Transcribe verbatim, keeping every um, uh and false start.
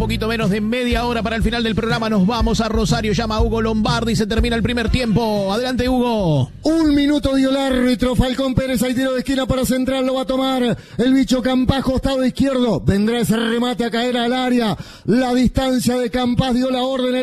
Poquito menos de media hora para el final del programa. Nos vamos a Rosario. Llama a Hugo Lombardi. Se termina el primer tiempo. Adelante, Hugo. Un minuto dio el árbitro. Falcón Pérez. Hay tiro de esquina para Central. Lo va a tomar el bicho Campás, costado izquierdo. Vendrá ese remate a caer al área. La distancia de Campás dio la orden.